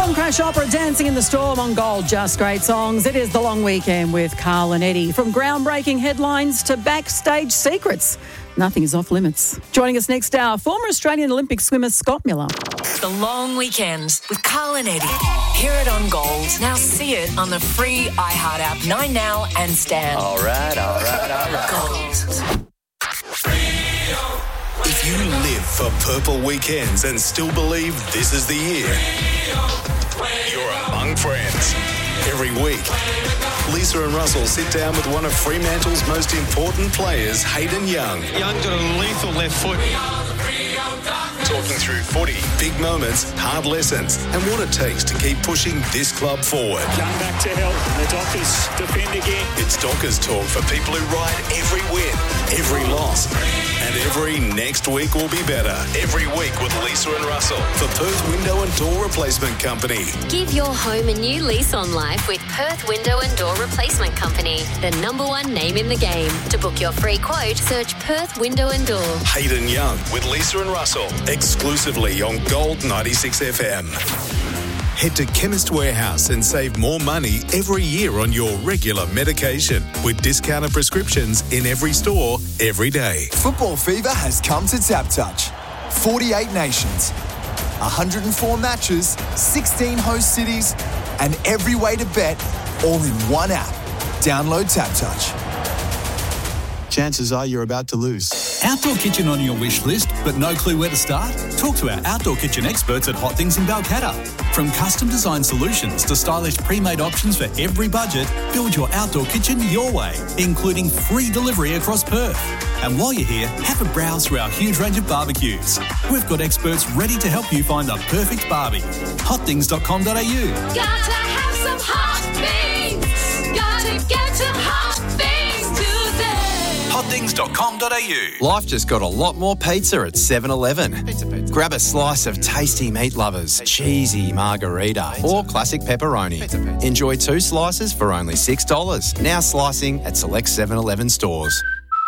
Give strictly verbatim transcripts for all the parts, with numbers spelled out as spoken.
Gun Crash Opera dancing in the storm on Gold. Just great songs. It is the long weekend with Carl and Eddie. From groundbreaking headlines to backstage secrets, nothing is off limits. Joining us next hour, former Australian Olympic swimmer Scott Miller. The long weekends with Carl and Eddie. Hear it on Gold. Now see it on the free iHeart app, Nine Now and Stan. All right, all right, all right. Gold. If you live for purple weekends and still believe this is the year, you're among friends. Every week, Lisa and Russell sit down with one of Fremantle's most important players, Hayden Young. Young's got a lethal left foot. Talking through footy, big moments, hard lessons, and what it takes to keep pushing this club forward. Young back to help, and the Dockers defend again. It's Dockers talk for people who ride every win, every loss, and every next week will be better. Every week with Lisa and Russell for Perth Window and Door Replacement Company. Give your home a new lease on life with Perth Window and Door Replacement Company, the number one name in the game. To book your free quote, search Perth Window and Door. Hayden Young with Lisa and Russell, exclusively on Gold ninety-six F M. Head to Chemist Warehouse and save more money every year on your regular medication with discounted prescriptions in every store, every day. Football fever has come to Tap Touch. forty-eight nations, one hundred four matches, sixteen host cities, and every way to bet all in one app. Download Tap Touch. Chances are you're about to lose. Outdoor kitchen on your wish list, but no clue where to start? Talk to our outdoor kitchen experts at Hot Things in Balcatta. From custom design solutions to stylish pre-made options for every budget, build your outdoor kitchen your way, including free delivery across Perth. And while you're here, have a browse through our huge range of barbecues. We've got experts ready to help you find the perfect barbie. hot things dot com dot a u. Gotta have some hot things. Gotta get some hot things today. hot things dot com dot a u. Life just got a lot more pizza at seven eleven. Pizza, pizza. Grab a slice of tasty meat lovers, cheesy margarita, pizza. Or classic pepperoni. Pizza, pizza. Enjoy two slices for only six dollars. Now slicing at select seven eleven stores.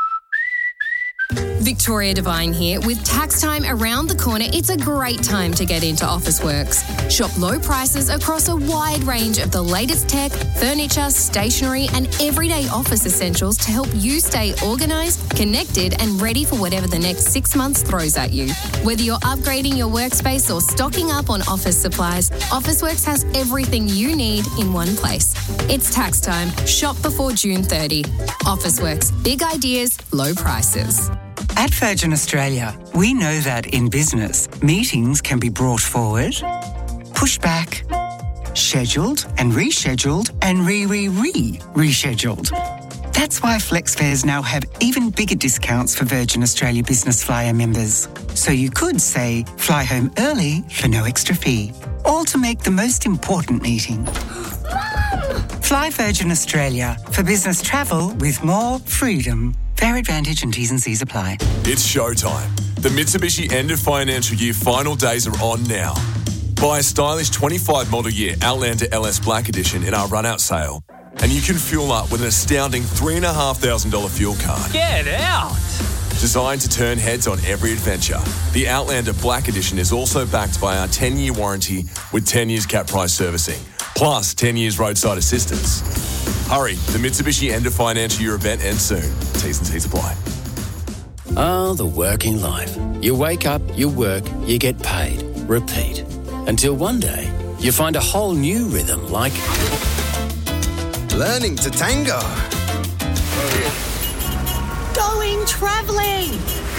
Victoria Devine here. With tax time around the corner, it's a great time to get into Officeworks. Shop low prices across a wide range of the latest tech, furniture, stationery and everyday office essentials to help you stay organised, connected and ready for whatever the next six months throws at you. Whether you're upgrading your workspace or stocking up on office supplies, Officeworks has everything you need in one place. It's tax time. Shop before June thirtieth. Officeworks. Big ideas, low prices. At Virgin Australia, we know that in business, meetings can be brought forward, pushed back, scheduled and rescheduled and re-re-re-rescheduled. That's why FlexFares now have even bigger discounts for Virgin Australia Business Flyer members. So you could say, fly home early for no extra fee. All to make the most important meeting. Fly Virgin Australia for business travel with more freedom. Fair advantage and T's and C's apply. It's showtime. The Mitsubishi end of financial year final days are on now. Buy a stylish twenty-five model year Outlander L S Black Edition in our run-out sale, and you can fuel up with an astounding three thousand five hundred dollars fuel card. Get out! Designed to turn heads on every adventure, the Outlander Black Edition is also backed by our ten-year warranty with ten years cap price servicing, plus ten years roadside assistance. Hurry, the Mitsubishi end of financial year event ends soon. T's and C's apply. Ah, the working life. You wake up, you work, you get paid. Repeat. Until one day, you find a whole new rhythm like... learning to tango. Going travelling.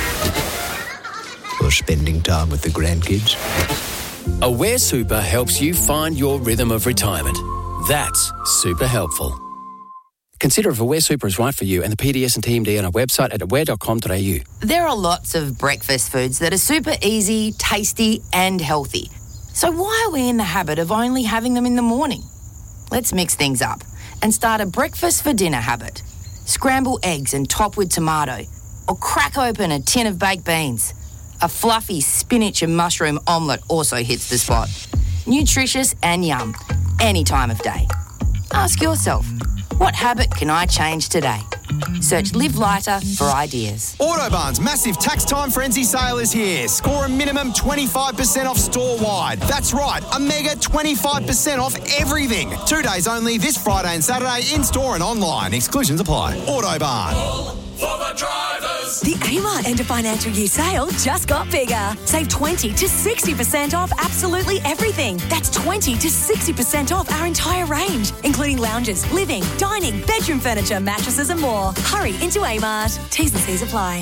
Or spending time with the grandkids. Aware Super helps you find your rhythm of retirement. That's super helpful. Consider if Aware Super is right for you and the P D S and T M D on our website at aware dot com dot a u. There are lots of breakfast foods that are super easy, tasty and healthy. So why are we in the habit of only having them in the morning? Let's mix things up and start a breakfast for dinner habit. Scramble eggs and top with tomato, or crack open a tin of baked beans. A fluffy spinach and mushroom omelette also hits the spot. Nutritious and yum, any time of day. Ask yourself, what habit can I change today? Search Live Lighter for ideas. Autobarn's massive tax time frenzy sale is here. Score a minimum twenty-five percent off store-wide. That's right, a mega twenty-five percent off everything. Two days only this Friday and Saturday in-store and online. Exclusions apply. Autobarn. For the drivers. The Amart end of financial year sale just got bigger. Save twenty to sixty percent off absolutely everything. That's twenty to sixty percent off our entire range, including lounges, living, dining, bedroom furniture, mattresses and more. Hurry into Amart. T's and C's apply.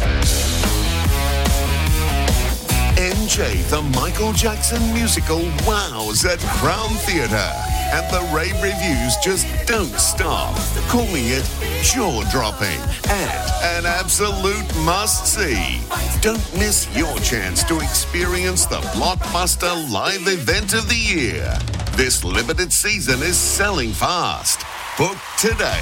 M J, the Michael Jackson musical, wows at Crown Theatre. And the rave reviews just don't stop, calling it jaw-dropping and an absolute must-see. Don't miss your chance to experience the blockbuster live event of the year. This limited season is selling fast. Book today.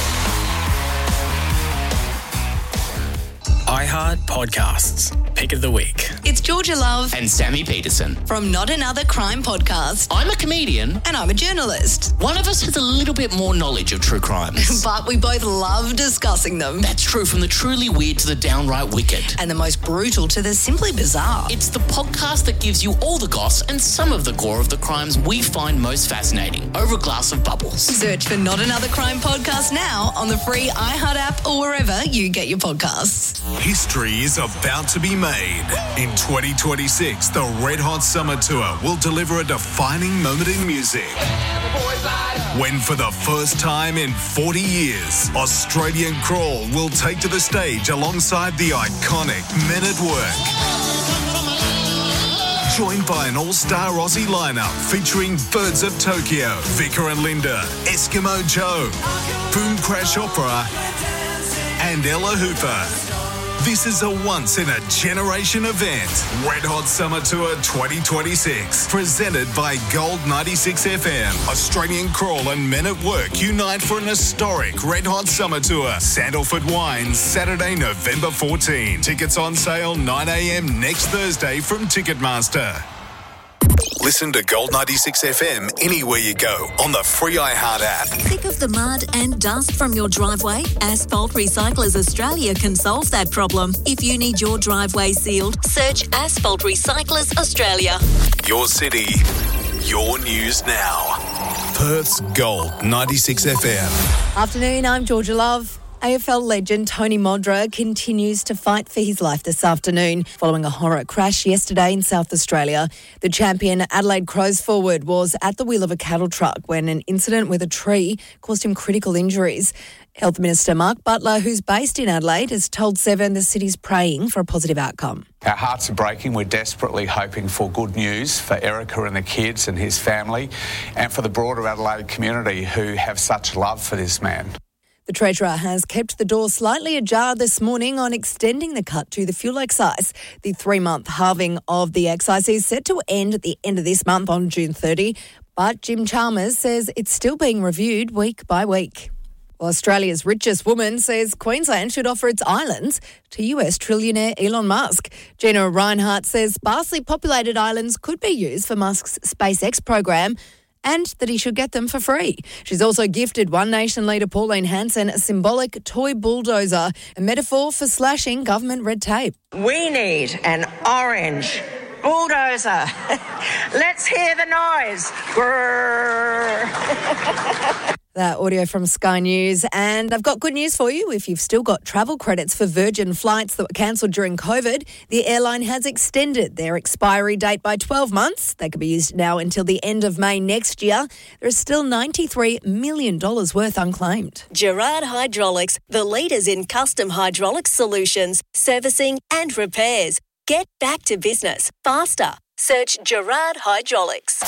iHeart Podcasts. Pick of the Week. It's Georgia Love And Sammy Peterson. from Not Another Crime Podcast. I'm a comedian. And I'm a journalist. One of us has a little bit more knowledge of true crimes. But we both love discussing them. That's true, from the truly weird to the downright wicked. And the most brutal to the simply bizarre. It's the podcast that gives you all the goss and some of the gore of the crimes we find most fascinating over a glass of bubbles. Search for Not Another Crime Podcast now on the free iHeart app or wherever you get your podcasts. History is about to be made. In twenty twenty-six, the Red Hot Summer Tour will deliver a defining moment in music. When for the first time in forty years, Australian Crawl will take to the stage alongside the iconic Men at Work. Joined by an all-star Aussie lineup featuring Birds of Tokyo, Vicar and Linda, Eskimo Joe, Boom Crash Opera, and Ella Hooper. This is a once-in-a-generation event. Red Hot Summer Tour twenty twenty-six. Presented by Gold ninety-six F M. Australian Crawl and Men at Work unite for an historic Red Hot Summer Tour. Sandalford Wines, Saturday, November fourteenth. Tickets on sale nine a.m. next Thursday from Ticketmaster. Listen to Gold ninety-six F M anywhere you go on the free iHeart app. Sick of the mud and dust from your driveway? Asphalt Recyclers Australia can solve that problem. If you need your driveway sealed, search Asphalt Recyclers Australia. Your city, your news now. Perth's Gold ninety-six F M. Afternoon, I'm Georgia Love. A F L legend Tony Modra continues to fight for his life this afternoon following a horror crash yesterday in South Australia. The champion Adelaide Crows forward was at the wheel of a cattle truck when an incident with a tree caused him critical injuries. Health Minister Mark Butler, who's based in Adelaide, has told Seven the city's praying for a positive outcome. Our hearts are breaking. We're desperately hoping for good news for Erica and the kids and his family and for the broader Adelaide community who have such love for this man. The Treasurer has kept the door slightly ajar this morning on extending the cut to the fuel excise. The three-month halving of the excise is set to end at the end of this month on June thirtieth, but Jim Chalmers says it's still being reviewed week by week. Well, Australia's richest woman says Queensland should offer its islands to U S trillionaire Elon Musk. Gina Reinhart says sparsely populated islands could be used for Musk's SpaceX program, and that he should get them for free. She's also gifted One Nation leader Pauline Hanson a symbolic toy bulldozer, a metaphor for slashing government red tape. We need an orange bulldozer. Let's hear the noise. Grrr. That audio from Sky News. And I've got good news for you. If you've still got travel credits for Virgin flights that were cancelled during COVID, the airline has extended their expiry date by twelve months. They can be used now until the end of May next year. There is still ninety-three million dollars worth unclaimed. Gerard Hydraulics, the leaders in custom hydraulics solutions, servicing and repairs. Get back to business faster. Search Gerard Hydraulics.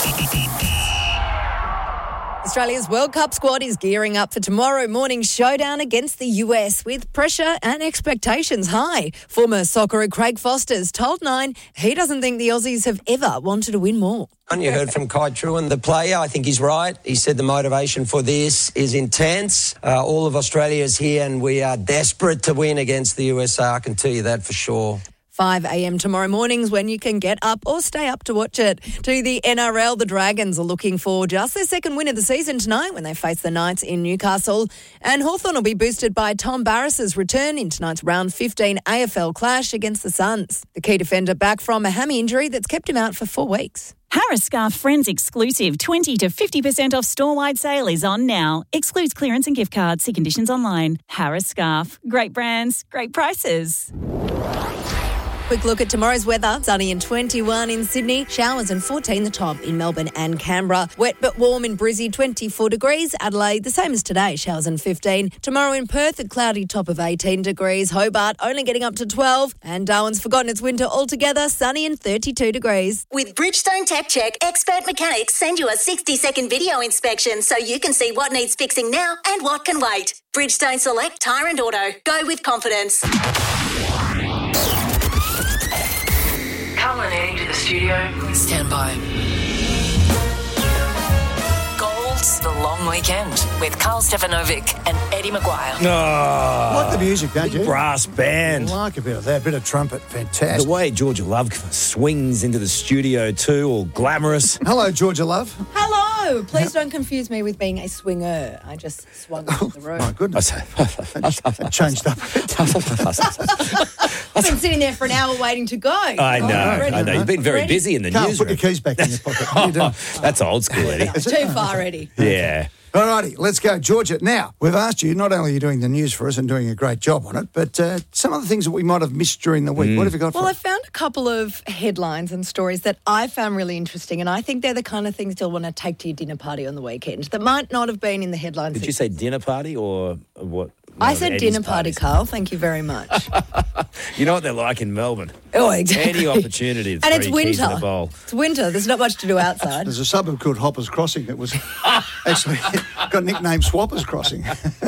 Australia's World Cup squad is gearing up for tomorrow morning's showdown against the U S with pressure and expectations high. Former soccerer Craig Foster's told Nine he doesn't think the Aussies have ever wanted to win more. You heard from Kai Truan, the player. I think he's right. He said the motivation for this is intense. Uh, all of Australia is here and we are desperate to win against the U S A. I can tell you that for sure. five a.m. tomorrow mornings when you can get up or stay up to watch it. To the N R L, the Dragons are looking for just their second win of the season tonight when they face the Knights in Newcastle. And Hawthorn will be boosted by Tom Barris's return in tonight's round fifteen A F L clash against the Suns. The key defender back from a hammy injury that's kept him out for four weeks. Harris Scarf Friends exclusive twenty to fifty percent off store-wide sale is on now. Excludes clearance and gift cards. See conditions online. Harris Scarf. Great brands, great prices. Quick look at tomorrow's weather. Sunny and twenty-one in Sydney. Showers and fourteen the top in Melbourne and Canberra. Wet but warm in Brizzy, twenty-four degrees. Adelaide, the same as today, showers and fifteen. Tomorrow in Perth, a cloudy top of eighteen degrees. Hobart only getting up to twelve. And Darwin's forgotten its winter altogether. Sunny and thirty-two degrees. With Bridgestone Tech Check, expert mechanics send you a sixty-second video inspection so you can see what needs fixing now and what can wait. Bridgestone Select Tyre and Auto. Go with confidence. Culminating to the studio. Stand by. Gold's The Long Weekend with Carl Stefanovic and Eddie Maguire. Oh, I like the music, don't you? Brass band. I like a bit of that, a bit of trumpet. Fantastic. The way Georgia Love swings into the studio too, all glamorous. Hello, Georgia Love. Hello. Please don't confuse me with being a swinger. I just swung into the room. My goodness. That changed up. I've been sitting there for an hour waiting to go. I know, Oh, I know. You've been very Ready? busy in the Carl, newsroom. put your keys back in your pocket. What are you doing? That's old school, Eddie. Too far already. Yeah. All righty, let's go. Georgia, now, we've asked you, not only are you doing the news for us and doing a great job on it, but uh, some of the things that we might have missed during the week. Mm. What have you got Well, for I us? found a couple of headlines and stories that I found really interesting, and I think they're the kind of things you'll want to take to your dinner party on the weekend that might not have been in the headlines. Did you say dinner party or what? I said dinner party, Carl. Thank you very much. You know what they're like in Melbourne? Oh, exactly. Any opportunity. And it's three keys in winter. a bowl. It's winter. There's not much to do outside. There's a suburb called Hoppers Crossing that was actually got nicknamed Swappers Crossing.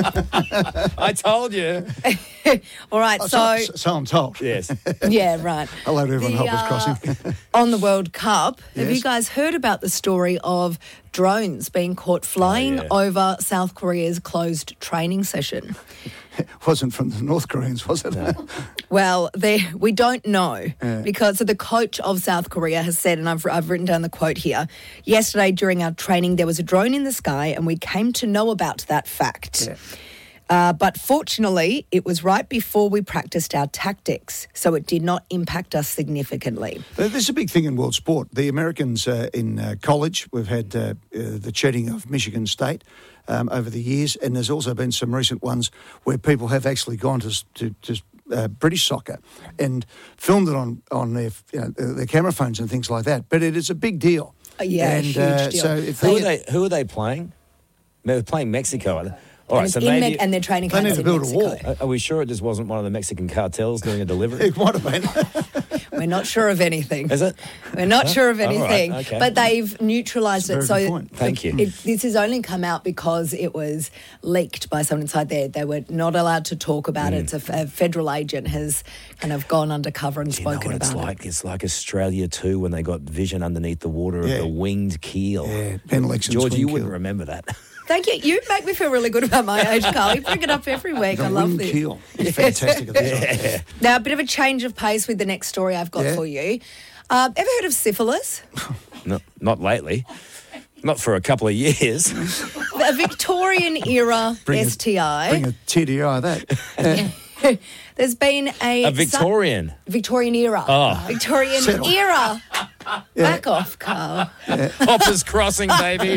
I told you. All right, Oh, so... so, so I'm told. Yes. Yeah, right. Hello to everyone, The, Hoppers uh, Crossing. On the World Cup, have Yes. you guys heard about the story of drones being caught flying Oh, yeah. over South Korea's closed training session? It wasn't from the North Koreans, was it? Well, they, we don't know Yeah. because so the coach of South Korea has said, and I've, I've written down the quote here, yesterday during our training there was a drone in the sky and we came to know about that fact. Yeah. Uh, but fortunately, it was right before we practiced our tactics, so it did not impact us significantly. Uh, This is a big thing in world sport. The Americans uh, in uh, college, we've had uh, uh, the cheating of Michigan State um, over the years, and there's also been some recent ones where people have actually gone to s- to, to uh, British soccer and filmed it on on their you know, their camera phones and things like that. But it is a big deal. Uh, yeah, and, huge uh, deal. So if Who are they, they? Who are they playing? They're playing Mexico. Are they? All right, and, so it's in maybe Me- and they're training They camps need to in build a Mexico. wall. Are- are we sure it just wasn't one of the Mexican cartels doing a delivery? it might have been. We're not sure of anything. Is it? We're not Huh? sure of All right, anything. okay. But they've neutralised it. That's a very So good point. Thank you. It, this has only come out because it was leaked by someone inside there. They were not allowed to talk about Mm. it. It's a, f- a federal agent has kind of gone undercover and Do you know spoken what it's about it. like? It's like Australia too when they got vision underneath the water Yeah. of the winged keel. Yeah, Ben Lexon's George, you winged wouldn't keel. remember that. Thank you. You make me feel really good about my age, Carl. You bring it up every week. The I love winged this. keel. It's fantastic. At this Yeah. Now, a bit of a change of pace with the next story I've got Yeah. for you. Uh, ever heard of syphilis? No, not lately. Not for a couple of years. A Victorian era Bring a- S T I. Bring a tear to your eye, that. Uh, There's been a A Victorian. Su- Victorian era. Oh. Victorian Settle. era. Back off, Carl. Hoppers Crossing, baby.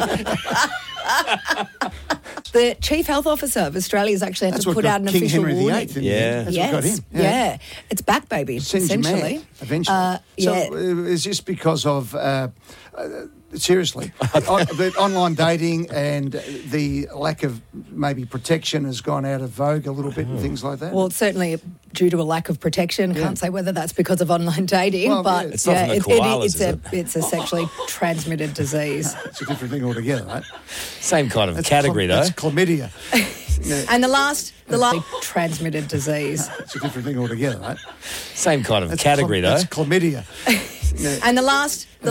The Chief Health Officer of Australia has actually had That's to what put got out an King official Henry the warning. Eighth in Yeah. the end. That's yes, what got him. yeah. It's back, baby. Sends you essentially. mad, eventually. Uh, so yeah. uh, is this because of, uh, uh, seriously, on, the online dating and the lack of maybe protection has gone out of vogue a little bit and things like that? Well, it's certainly due to a lack of protection. Yeah. Can't say whether that's because of online dating, Well, but yeah. It's not from the it- koalas, it's is a it? it's a sexually transmitted disease. It's a different thing altogether, right? Same kind of That's category, chlam- though. That's chlamydia. Yeah, And the last the last transmitted disease. it's a different thing altogether, right? Same kind of That's category, chlam- though. That's chlamydia. Yeah. And the last the